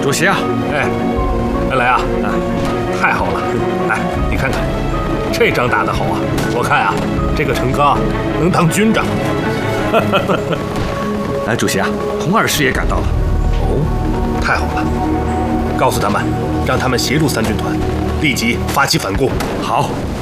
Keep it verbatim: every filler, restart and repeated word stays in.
主席啊， 哎，原来啊，啊，太好了！哎，你看看，这仗打得好啊！我看啊，这个陈刚能当军长。 哎，主席啊，洪二师也赶到了。 哦，太好了！告诉他们，让他们协助三军团，立即发起反攻。 好。